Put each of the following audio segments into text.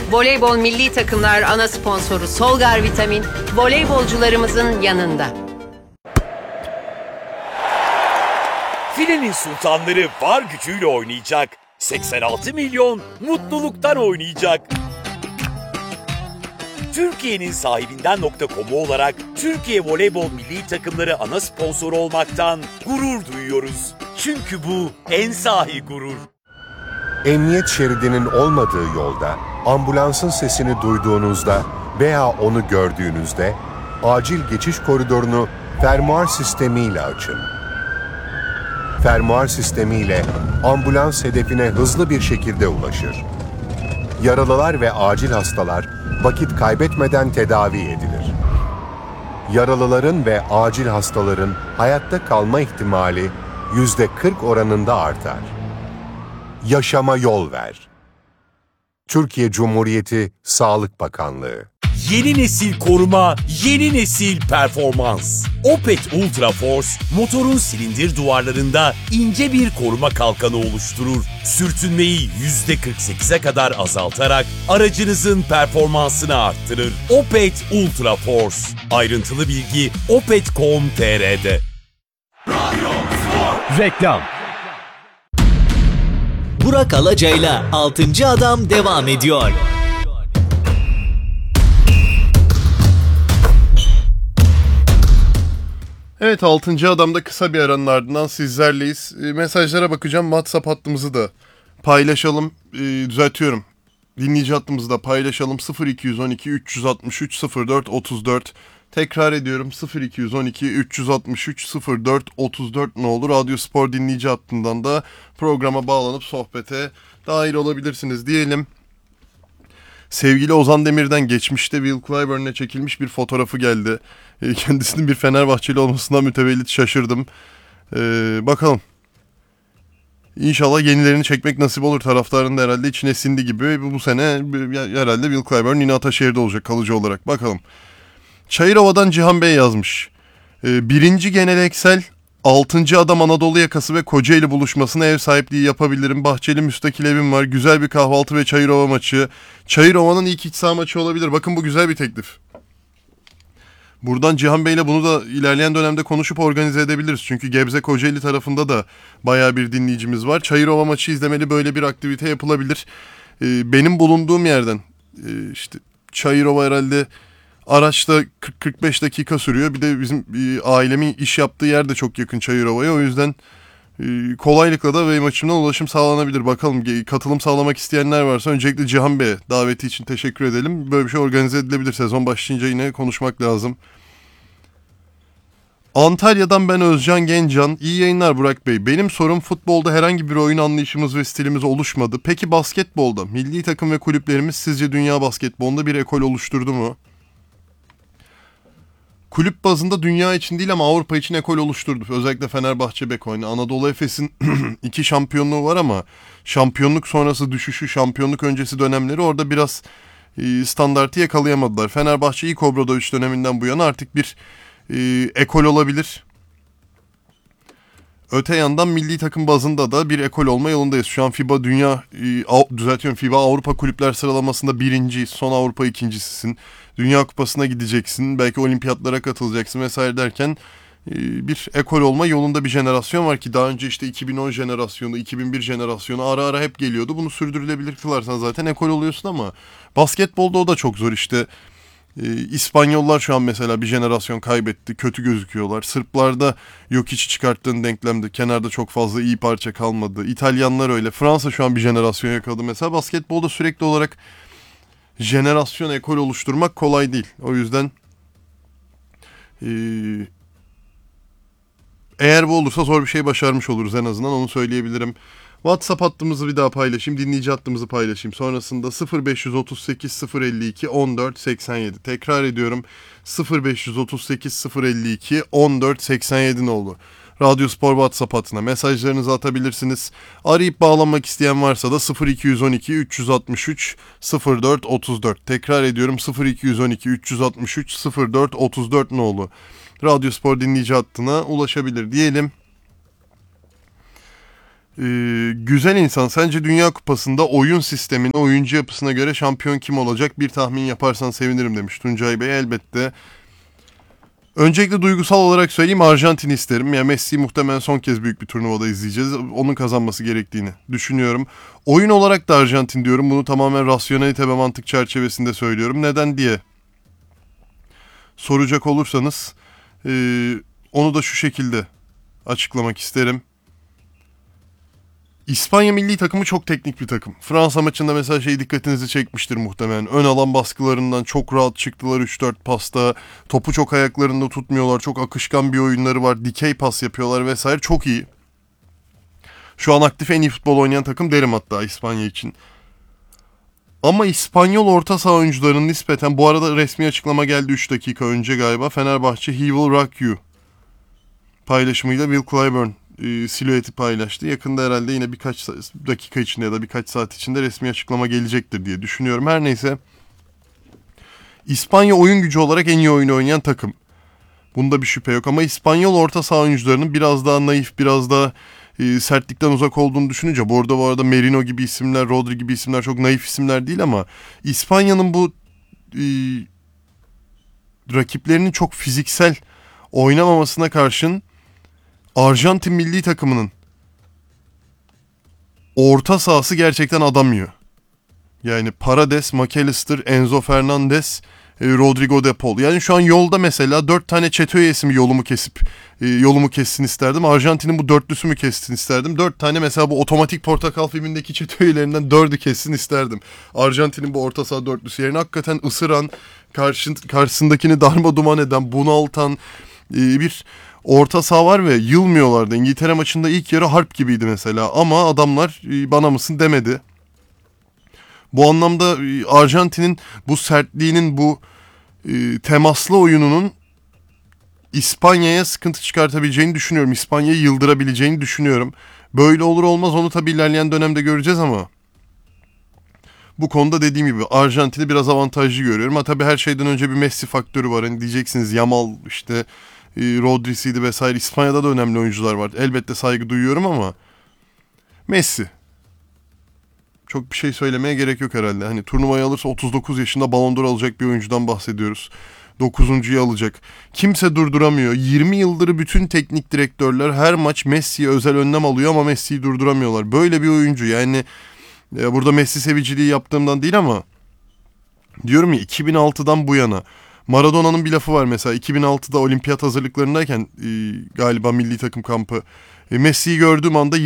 Voleybol milli takımlar ana sponsoru Solgar Vitamin, voleybolcularımızın yanında. Filenin sultanları var gücüyle oynayacak. 86 milyon mutluluktan oynayacak. Türkiye'nin sahibinden.com olarak Türkiye Voleybol Milli Takımları ana sponsoru olmaktan gurur duyuyoruz. Çünkü bu en sahi gurur. Emniyet şeridinin olmadığı yolda, ambulansın sesini duyduğunuzda veya onu gördüğünüzde acil geçiş koridorunu fermuar sistemiyle açın. Fermuar sistemiyle ambulans hedefine hızlı bir şekilde ulaşır. Yaralılar ve acil hastalar vakit kaybetmeden tedavi edilir. Yaralıların ve acil hastaların hayatta kalma ihtimali %40 oranında artar. Yaşama yol ver. Türkiye Cumhuriyeti Sağlık Bakanlığı. Yeni nesil koruma, yeni nesil performans. Opet Ultra Force, motorun silindir duvarlarında ince bir koruma kalkanı oluşturur. Sürtünmeyi %48'e kadar azaltarak aracınızın performansını arttırır. Opet Ultra Force. Ayrıntılı bilgi opet.com.tr'de. Reklam. Burak Alacay'la 6. Adam devam ediyor. Evet, 6. Adam'da kısa bir aranın ardından sizlerleyiz. Mesajlara bakacağım. WhatsApp hattımızı da paylaşalım. Düzeltiyorum. Dinleyici hattımızı da paylaşalım. 0212 363 04 34. Tekrar ediyorum. 0212 363 04 34 ne olur. Radyo Spor dinleyici hattından da programa bağlanıp sohbete dahil olabilirsiniz diyelim. Sevgili Ozan Demir'den geçmişte Will Clyburn'e çekilmiş bir fotoğrafı geldi. Kendisinin bir Fenerbahçeli olmasından mütevellit şaşırdım. Bakalım. İnşallah yenilerini çekmek nasip olur. Taraftarın da herhalde içine sindi gibi. Bu sene herhalde Will Clyburn yine Ataşehir'de olacak kalıcı olarak. Bakalım. Çayırova'dan Cihan Bey yazmış. 1. Geleneksel 6. Adam Anadolu yakası ve Kocaeli buluşmasına ev sahipliği yapabilirim. Bahçeli müstakil evim var. Güzel bir kahvaltı ve Çayırova maçı. Çayırova'nın ilk iç saha maçı olabilir. Bakın bu güzel bir teklif. Buradan Cihan Bey'le bunu da ilerleyen dönemde konuşup organize edebiliriz. Çünkü Gebze Kocaeli tarafında da bayağı bir dinleyicimiz var. Çayırova maçı izlemeli böyle bir aktivite yapılabilir. Benim bulunduğum yerden işte Çayırova herhalde araçta 40-45 dakika sürüyor. Bir de bizim ailemin iş yaptığı yer de çok yakın Çayırova'ya. O yüzden kolaylıkla da ve maçımdan ulaşım sağlanabilir. Bakalım katılım sağlamak isteyenler varsa öncelikle Cihan Bey'e daveti için teşekkür edelim. Böyle bir şey organize edilebilir. Sezon başlayınca yine konuşmak lazım. Antalya'dan ben Özcan Gencan. İyi yayınlar Burak Bey. Benim sorum futbolda herhangi bir oyun anlayışımız ve stilimiz oluşmadı. Peki basketbolda milli takım ve kulüplerimiz sizce dünya basketbolunda bir ekol oluşturdu mu? Kulüp bazında dünya için değil ama Avrupa için ekol oluşturdu. Özellikle Fenerbahçe Bekoyne. Anadolu Efes'in 2 şampiyonluğu var ama şampiyonluk sonrası düşüşü, şampiyonluk öncesi dönemleri orada biraz standartı yakalayamadılar. Fenerbahçe ilk Obradoviç döneminden bu yana artık bir ekol olabilir. Öte yandan milli takım bazında da bir ekol olma yolundayız. Şu an FIBA FIBA Avrupa Kulüpler sıralamasında birinciyiz. Son Avrupa ikincisisin. Dünya Kupası'na gideceksin. Belki olimpiyatlara katılacaksın vesaire derken bir ekol olma yolunda bir jenerasyon var ki daha önce işte 2010 jenerasyonu, 2001 jenerasyonu ara ara hep geliyordu. Bunu sürdürülebilir kılarsan zaten ekol oluyorsun ama basketbolda o da çok zor işte. İspanyollar şu an mesela bir jenerasyon kaybetti. Kötü gözüküyorlar. Sırplarda yok içi çıkarttığın denklemde. Kenarda çok fazla iyi parça kalmadı. İtalyanlar öyle. Fransa şu an bir jenerasyon yakaladı. Mesela basketbolda sürekli olarak jenerasyon ekol oluşturmak kolay değil. O yüzden eğer bu olursa zor bir şey başarmış oluruz en azından. Onu söyleyebilirim. WhatsApp hattımızı bir daha paylaşayım. Dinleyici hattımızı paylaşayım. Sonrasında 0538 052 14 87. Tekrar ediyorum. 0538 052 14 87 ne olur. Radyo Spor WhatsApp hattına mesajlarınızı atabilirsiniz. Arayıp bağlanmak isteyen varsa da 0212 363 04 34. Tekrar ediyorum 0212 363 04 34 ne olur. Radyo Spor dinleyici hattına ulaşabilir diyelim. Güzel insan, sence Dünya Kupası'nda oyun sistemine, oyuncu yapısına göre şampiyon kim olacak? Bir tahmin yaparsan sevinirim demiş Tuncay Bey. Elbette. Öncelikle duygusal olarak söyleyeyim, Arjantin isterim. Yani Messi'yi muhtemelen son kez büyük bir turnuvada izleyeceğiz. Onun kazanması gerektiğini düşünüyorum. Oyun olarak da Arjantin diyorum. Bunu tamamen rasyonelite ve mantık çerçevesinde söylüyorum. Neden diye soracak olursanız onu da şu şekilde açıklamak isterim. İspanya milli takımı çok teknik bir takım. Fransa maçında mesela dikkatinizi çekmiştir muhtemelen. Ön alan baskılarından çok rahat çıktılar 3-4 pasta. Topu çok ayaklarında tutmuyorlar. Çok akışkan bir oyunları var. Dikey pas yapıyorlar vesaire. Çok iyi. Şu an aktif en iyi futbol oynayan takım derim hatta İspanya için. Ama İspanyol orta saha oyuncularının nispeten, bu arada resmi açıklama geldi 3 dakika önce galiba. Fenerbahçe "He will rock you" paylaşımıyla Will Clyburn silüeti paylaştı. Yakında herhalde yine birkaç dakika içinde ya da birkaç saat içinde resmi açıklama gelecektir diye düşünüyorum. Her neyse, İspanya oyun gücü olarak en iyi oyunu oynayan takım. Bunda bir şüphe yok ama İspanyol orta saha oyuncularının biraz daha naif, biraz daha sertlikten uzak olduğunu düşününce, bu arada Merino gibi isimler, Rodri gibi isimler çok naif isimler değil ama İspanya'nın bu rakiplerinin çok fiziksel oynamamasına karşın Arjantin milli takımının orta sahası gerçekten adam yiyor. Yani Paredes, McAllister, Enzo Fernandez, Rodrigo de Paul. Yani şu an yolda mesela 4 tane çete üyesi mi yolumu kessin isterdim. Arjantin'in bu dörtlüsü mü kessin isterdim. 4 tane mesela bu Otomatik Portakal filmindeki çete üyelerinden 4'ü kessin isterdim. Arjantin'in bu orta saha dörtlüsü yerine hakikaten ısıran, karşısındakini darmaduman eden, bunaltan bir orta saha var ve yılmıyorlardı. İngiltere maçında ilk yarı harp gibiydi mesela ama adamlar bana mısın demedi. Bu anlamda Arjantin'in bu sertliğinin, bu temaslı oyununun İspanya'ya sıkıntı çıkartabileceğini düşünüyorum. İspanya'yı yıldırabileceğini düşünüyorum. Böyle olur olmaz onu tabii ilerleyen dönemde göreceğiz ama bu konuda dediğim gibi Arjantin'i biraz avantajlı görüyorum. Ha tabii her şeyden önce bir Messi faktörü var. Hani diyeceksiniz Yamal Rodri'siydi vesaire. İspanya'da da önemli oyuncular var. Elbette saygı duyuyorum ama Messi. Çok bir şey söylemeye gerek yok herhalde. Hani turnuvayı alırsa 39 yaşında Ballon d'Or alacak bir oyuncudan bahsediyoruz. 9.'yu alacak. Kimse durduramıyor. 20 yıldır bütün teknik direktörler her maç Messi'ye özel önlem alıyor ama Messi'yi durduramıyorlar. Böyle bir oyuncu yani burada Messi seviciliği yaptığımdan değil ama diyorum ya 2006'dan bu yana Maradona'nın bir lafı var mesela 2006'da olimpiyat hazırlıklarındayken galiba milli takım kampı Messi'yi gördüğüm anda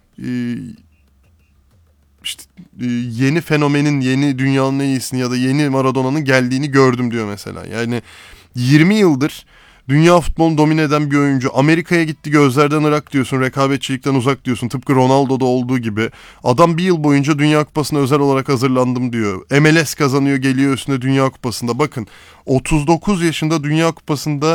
yeni fenomenin, yeni dünyanın en iyisini ya da yeni Maradona'nın geldiğini gördüm diyor mesela. Yani 20 yıldır dünya futbolunu domine eden bir oyuncu. Amerika'ya gitti, gözlerden ırak diyorsun, rekabetçilikten uzak diyorsun. Tıpkı Ronaldo'da olduğu gibi. Adam bir yıl boyunca Dünya Kupası'na özel olarak hazırlandım diyor. MLS kazanıyor, geliyor üstüne Dünya Kupası'nda. Bakın 39 yaşında Dünya Kupası'nda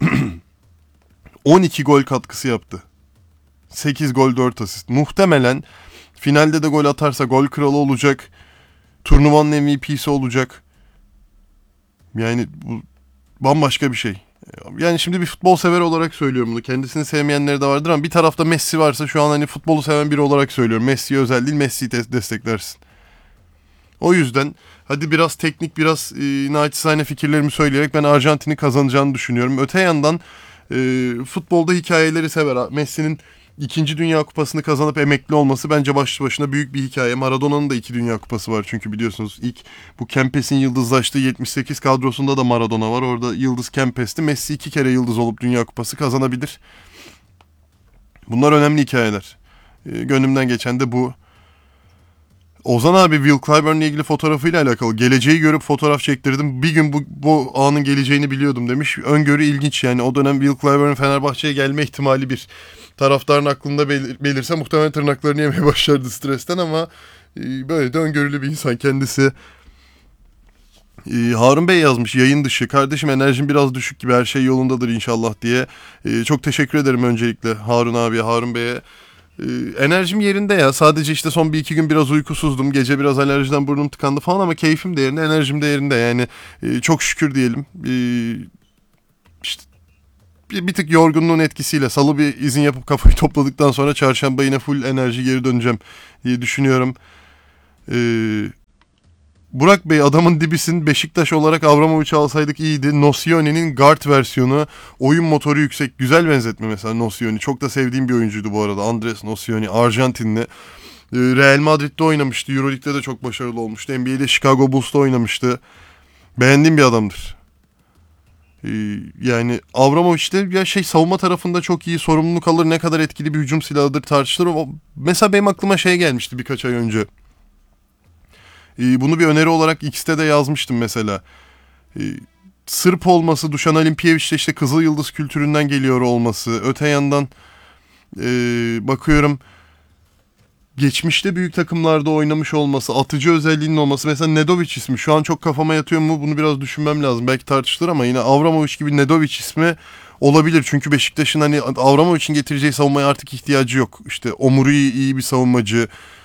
12 gol katkısı yaptı. 8 gol 4 asist. Muhtemelen finalde de gol atarsa gol kralı olacak. Turnuvanın MVP'si olacak. Yani bu bambaşka bir şey. Yani şimdi bir futbol sever olarak söylüyorum bunu. Kendisini sevmeyenleri de vardır ama bir tarafta Messi varsa şu an hani futbolu seven biri olarak söylüyorum. Messi'ye özel değil, Messi'yi desteklersin. O yüzden hadi biraz teknik, biraz naçizane fikirlerimi söyleyerek ben Arjantin'i kazanacağını düşünüyorum. Öte yandan futbolda hikayeleri sever. Messi'nin 2. Dünya Kupası'nı kazanıp emekli olması bence başlı başına büyük bir hikaye. Maradona'nın da 2 Dünya Kupası var çünkü biliyorsunuz ilk bu Kempes'in yıldızlaştığı 78 kadrosunda da Maradona var. Orada yıldız Kempes'ti. Messi 2 kere yıldız olup Dünya Kupası kazanabilir. Bunlar önemli hikayeler. Gönlümden geçen de bu. Ozan abi Will Clyburn'la ilgili fotoğrafıyla alakalı. Geleceği görüp fotoğraf çektirdim. Bir gün bu anın geleceğini biliyordum demiş. Öngörü ilginç yani. O dönem Will Clyburn'un Fenerbahçe'ye gelme ihtimali bir taraftarın aklında belirse muhtemelen tırnaklarını yemeye başlardı stresten ama böyle de öngörülü bir insan kendisi. Harun Bey yazmış yayın dışı. Kardeşim enerjim biraz düşük gibi, her şey yolundadır inşallah diye. Çok teşekkür ederim öncelikle Harun abiye, Harun Bey'e. Enerjim yerinde ya. Sadece işte son 1-2 gün biraz uykusuzdum. Gece biraz alerjiden burnum tıkandı falan ama keyfim de yerinde, enerjim de yerinde. Yani çok şükür diyelim. İşte bir tık yorgunluğun etkisiyle salı bir izin yapıp kafayı topladıktan sonra çarşamba yine full enerji geri döneceğim diye düşünüyorum. Burak Bey, adamın dibisin. Beşiktaş olarak Avramovic'i alsaydık iyiydi. Nocioni'nin guard versiyonu. Oyun motoru yüksek. Güzel benzetme mesela Nocioni. Çok da sevdiğim bir oyuncuydu bu arada. Andres Nocioni, Arjantinli. Real Madrid'de oynamıştı. Euroleague'de de çok başarılı olmuştu. NBA'de Chicago Bulls'ta oynamıştı. Beğendiğim bir adamdır. Yani Avramovic de ya savunma tarafında çok iyi, sorumluluk alır, ne kadar etkili bir hücum silahıdır tartışılır. Mesela benim aklıma gelmişti birkaç ay önce. Bunu bir öneri olarak X'te de yazmıştım mesela. Sırp olması, Dušan Alimpijević de işte Kızıl Yıldız kültüründen geliyor olması. Öte yandan bakıyorum geçmişte büyük takımlarda oynamış olması, atıcı özelliğinin olması. Mesela Nedović ismi şu an çok kafama yatıyor mu? Bunu biraz düşünmem lazım. Belki tartışılır ama yine Avramovic gibi Nedović ismi olabilir. Çünkü Beşiktaş'ın hani Avramovic'in getireceği savunmaya artık ihtiyacı yok. İşte Omuri iyi bir savunmacı.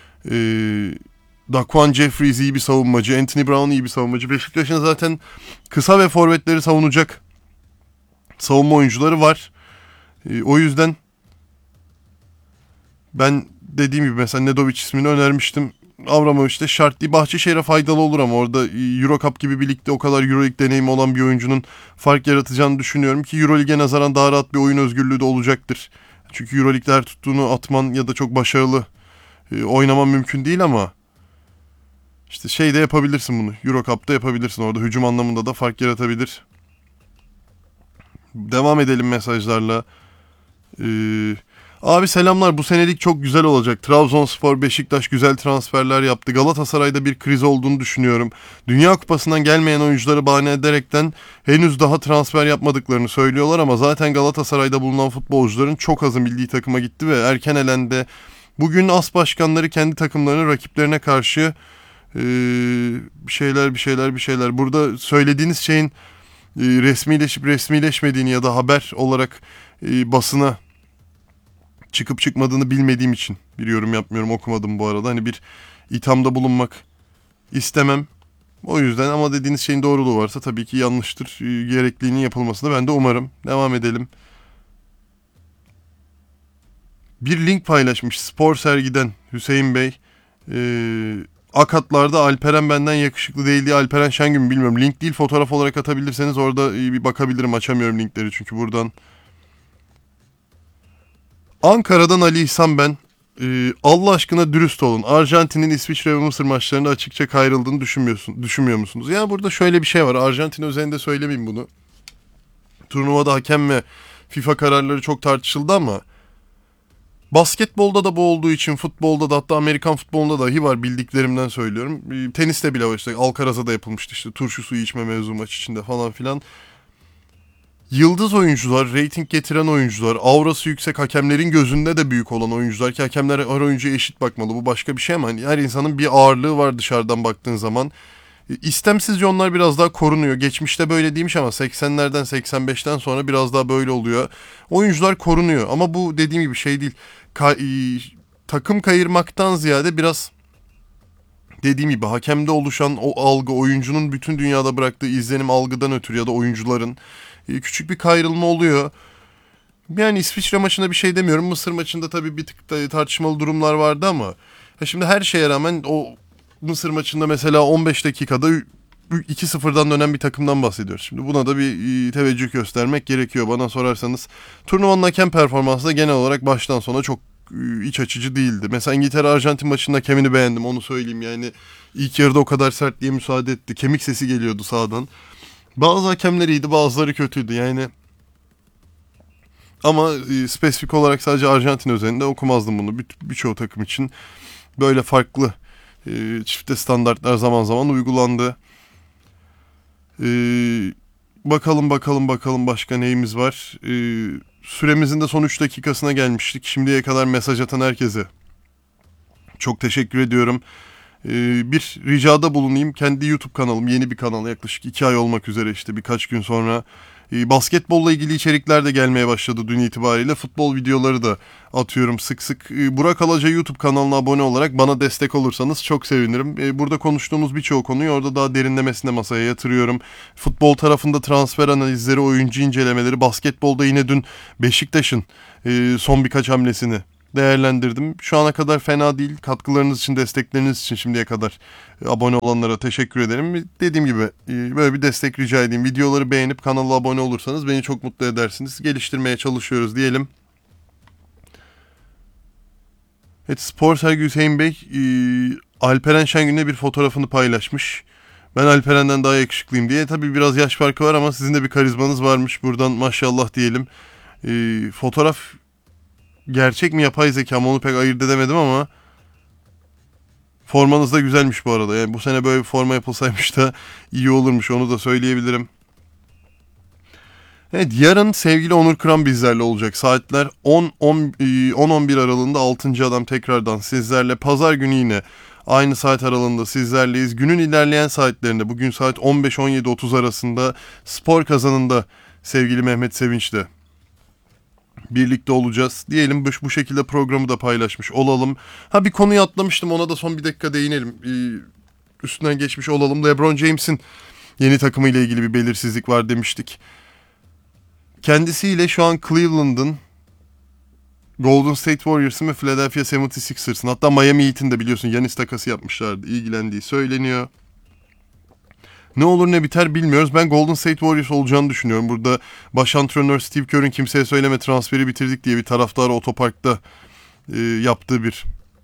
Daquan Jeffries iyi bir savunmacı. Anthony Brown iyi bir savunmacı. Beşiktaş'ın zaten kısa ve forvetleri savunacak savunma oyuncuları var. O yüzden ben dediğim gibi mesela Nedović ismini önermiştim. Avramovic de şart değil. Bahçeşehir'e faydalı olur ama orada Eurocup gibi bir ligde o kadar Euroleague deneyimi olan bir oyuncunun fark yaratacağını düşünüyorum ki Euroleague'e nazaran daha rahat bir oyun özgürlüğü de olacaktır. Çünkü Euroleague'de her tuttuğunu atman ya da çok başarılı oynaman mümkün değil ama İşte de yapabilirsin bunu. Eurocup'ta yapabilirsin. Orada hücum anlamında da fark yaratabilir. Devam edelim mesajlarla. Abi selamlar. Bu senelik çok güzel olacak. Trabzonspor, Beşiktaş güzel transferler yaptı. Galatasaray'da bir kriz olduğunu düşünüyorum. Dünya Kupası'ndan gelmeyen oyuncuları bahane ederekten henüz daha transfer yapmadıklarını söylüyorlar ama zaten Galatasaray'da bulunan futbolcuların çok azı milli takıma gitti ve erken elende. Bugün as başkanları kendi takımlarının rakiplerine karşı bir şeyler. Burada söylediğiniz şeyin resmileşip resmileşmediğini ya da haber olarak basına çıkıp çıkmadığını bilmediğim için bir yorum yapmıyorum, okumadım bu arada. Hani bir ithamda bulunmak istemem. O yüzden ama dediğiniz şeyin doğruluğu varsa tabii ki yanlıştır. Gerekliliğinin yapılmasını ben de umarım. Devam edelim. Bir link paylaşmış Spor Sergi'den Hüseyin Bey. Akatlarda Alperen benden yakışıklı değil diye, Alperen Şengün mü bilmiyorum. Link değil, fotoğraf olarak atabilirseniz orada bir bakabilirim. Açamıyorum linkleri çünkü buradan. Ankara'dan Ali İhsan ben. Allah aşkına dürüst olun. Arjantin'in İsviçre ve Mısır maçlarında açıkça kayrıldığını düşünmüyor musunuz? Yani burada şöyle bir şey var. Arjantin özelinde söylemeyeyim bunu. Turnuvada hakem ve FIFA kararları çok tartışıldı ama basketbolda da bu olduğu için futbolda da, hatta Amerikan futbolunda dahi var, bildiklerimden söylüyorum. Teniste bile var, işte Alcaraz'a da yapılmıştı, işte turşu suyu içme mevzu maç içinde falan filan. Yıldız oyuncular, reyting getiren oyuncular, aurası yüksek, hakemlerin gözünde de büyük olan oyuncular ki hakemler her oyuncuya eşit bakmalı. Bu başka bir şey ama hani her insanın bir ağırlığı var dışarıdan baktığın zaman. İstemsizce onlar biraz daha korunuyor. Geçmişte böyle değilmiş ama 80'lerden 85'ten sonra biraz daha böyle oluyor. Oyuncular korunuyor ama bu dediğim gibi şey değil. Takım kayırmaktan ziyade biraz dediğim gibi hakemde oluşan o algı, oyuncunun bütün dünyada bıraktığı izlenim algıdan ötürü ya da oyuncuların küçük bir kayrılma oluyor. Yani İsviçre maçında bir şey demiyorum. Mısır maçında tabii bir tık da tartışmalı durumlar vardı ama şimdi her şeye rağmen o Mısır maçında mesela 15 dakikada 2-0'dan dönen bir takımdan bahsediyoruz. Şimdi buna da bir teveccüh göstermek gerekiyor bana sorarsanız. Turnuvanın hakem performansı da genel olarak baştan sona çok iç açıcı değildi. Mesela İngiltere-Arjantin maçında hakemini beğendim, onu söyleyeyim. Yani ilk yarıda o kadar sertliğe müsaade etti. Kemik sesi geliyordu sahadan. Bazı hakemler iyiydi, bazıları kötüydü yani. Ama spesifik olarak sadece Arjantin özelinde okumazdım bunu. Birçoğu takım için böyle farklı çifte standartlar zaman zaman uygulandı. Bakalım başka neyimiz var. Süremizin de son 3 dakikasına gelmiştik. Şimdiye kadar mesaj atan herkese çok teşekkür ediyorum. Bir ricada bulunayım. Kendi YouTube kanalım, yeni bir kanal, yaklaşık 2 ay olmak üzere, işte birkaç gün sonra Basketbolla ilgili içerikler de gelmeye başladı dün itibariyle. Futbol videoları da atıyorum sık sık. Burak Alaca YouTube kanalına abone olarak bana destek olursanız çok sevinirim. Burada konuştuğumuz birçok konuyu orada daha derinlemesine masaya yatırıyorum. Futbol tarafında transfer analizleri, oyuncu incelemeleri, basketbolda yine dün Beşiktaş'ın son birkaç hamlesini değerlendirdim. Şu ana kadar fena değil. Katkılarınız için, destekleriniz için şimdiye kadar abone olanlara teşekkür ederim. Dediğim gibi böyle bir destek rica edeyim. Videoları beğenip kanala abone olursanız beni çok mutlu edersiniz. Geliştirmeye çalışıyoruz diyelim. Evet, Spor Sergi Hüseyin Bey Alperen Şengün'le bir fotoğrafını paylaşmış. Ben Alperen'den daha yakışıklıyım diye. Tabii biraz yaş farkı var ama sizin de bir karizmanız varmış. Buradan maşallah diyelim. Fotoğraf gerçek mi yapay zeka mı onu pek ayırt edemedim ama formanız da güzelmiş bu arada. Yani bu sene böyle bir forma yapılsaymış da iyi olurmuş, onu da söyleyebilirim. Evet, yarın sevgili Onur Kıran bizlerle olacak. Saatler 10-11 aralığında 6. Adam tekrardan sizlerle. Pazar günü yine aynı saat aralığında sizlerleyiz. Günün ilerleyen saatlerinde bugün saat 15-17.30 arasında Spor Kazanı'nda sevgili Mehmet Sevinç'le birlikte olacağız. Diyelim bu şekilde programı da paylaşmış olalım. Bir konuyu atlamıştım, ona da son bir dakika değinelim. Üstünden geçmiş olalım. LeBron James'in yeni takımıyla ilgili bir belirsizlik var demiştik. Kendisiyle şu an Cleveland'ın, Golden State Warriors'ın ve Philadelphia 76ers'ın, hatta Miami Heat'in de biliyorsun Giannis takası yapmışlardı. İlgilendiği söyleniyor. Ne olur ne biter bilmiyoruz. Ben Golden State Warriors olacağını düşünüyorum. Burada baş antrenör Steve Kerr'ün kimseye söyleme transferi bitirdik diye bir taraftarı otoparkta yaptığı bir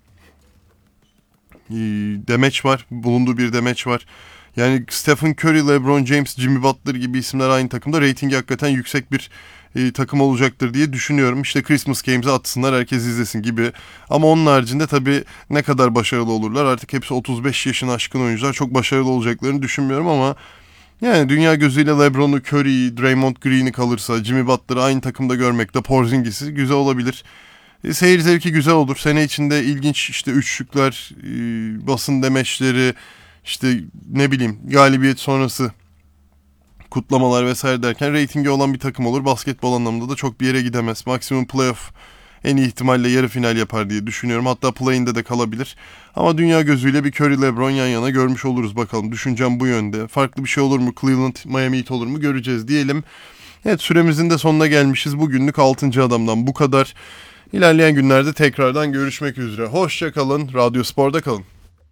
demeç var. Bulunduğu bir demeç var. Yani Stephen Curry, LeBron James, Jimmy Butler gibi isimler aynı takımda. Ratingi hakikaten yüksek bir takım olacaktır diye düşünüyorum. İşte Christmas Games'e atsınlar, herkes izlesin gibi. Ama onun haricinde tabii ne kadar başarılı olurlar. Artık hepsi 35 yaşını aşkın oyuncular. Çok başarılı olacaklarını düşünmüyorum ama yani dünya gözüyle LeBron'u, Curry'yi, Draymond Green'i kalırsa, Jimmy Butler'ı aynı takımda görmek de, Porzingis'i güzel olabilir. Seyir zevki güzel olur. Sene içinde ilginç işte üçlükler, basın demeçleri, işte ne bileyim galibiyet sonrası kutlamalar vesaire derken reytingi olan bir takım olur. Basketbol anlamında da çok bir yere gidemez. Maksimum playoff en iyi ihtimalle yarı final yapar diye düşünüyorum. Hatta play-in'de de kalabilir. Ama dünya gözüyle bir Curry, LeBron yan yana görmüş oluruz bakalım. Düşüncem bu yönde. Farklı bir şey olur mu? Cleveland, Miami Heat olur mu? Göreceğiz diyelim. Evet, süremizin de sonuna gelmişiz. Bugünlük 6. Adam'dan bu kadar. İlerleyen günlerde tekrardan görüşmek üzere. Hoşça kalın. Radyo Spor'da kalın.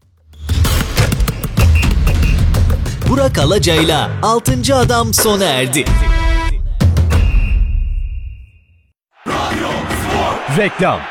Burak Alaca'yla 6. Adam sona erdi. Reklam.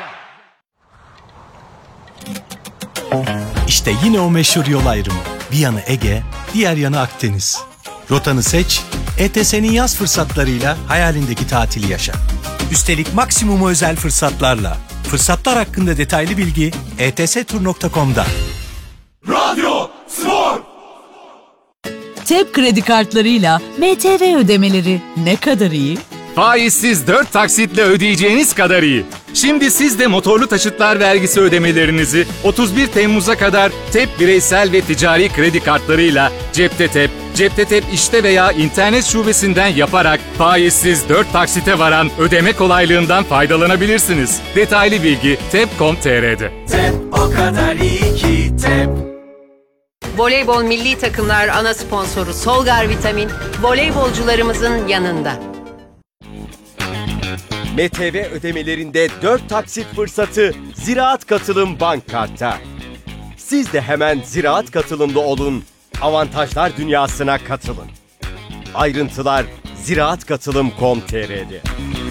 İşte yine o meşhur yol ayrımı. Bir yanı Ege, diğer yanı Akdeniz. Rotanı seç, ETS'nin yaz fırsatlarıyla hayalindeki tatili yaşa. Üstelik maksimum özel fırsatlarla. Fırsatlar hakkında detaylı bilgi etstur.com'da. Radyo Spor. TEP kredi kartlarıyla MTV ödemeleri ne kadar iyi? Faizsiz 4 taksitle ödeyeceğiniz kadar iyi. Şimdi siz de motorlu taşıtlar vergisi ödemelerinizi 31 Temmuz'a kadar TEP bireysel ve ticari kredi kartlarıyla cepte TEP işte veya internet şubesinden yaparak faizsiz 4 taksite varan ödeme kolaylığından faydalanabilirsiniz. Detaylı bilgi tep.com.tr'de. TEP o kadar iyi ki TEP. Voleybol milli takımlar ana sponsoru Solgar Vitamin, voleybolcularımızın yanında. MTV ödemelerinde 4 taksit fırsatı Ziraat Katılım Bank Kart'ta. Siz de hemen Ziraat Katılım'da olun, avantajlar dünyasına katılın. Ayrıntılar ziraatkatılım.com.tr'de.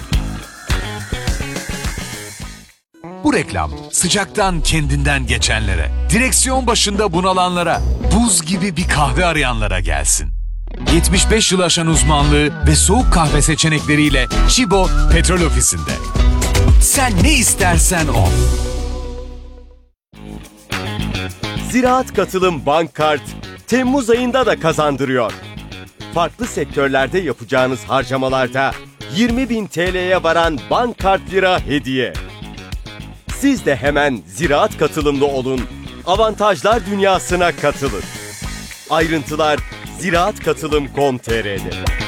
Bu reklam sıcaktan kendinden geçenlere, direksiyon başında bunalanlara, buz gibi bir kahve arayanlara gelsin. 75 yıl aşan uzmanlığı ve soğuk kahve seçenekleriyle Chibo Petrol Ofisi'nde. Sen ne istersen o. Ziraat Katılım Bank Kart, Temmuz ayında da kazandırıyor. Farklı sektörlerde yapacağınız harcamalarda 20.000 TL'ye varan bank kart lira hediye. Siz de hemen Ziraat Katılım'da olun, avantajlar dünyasına katılın. Ayrıntılar ziraatkatılım.com.tr'de.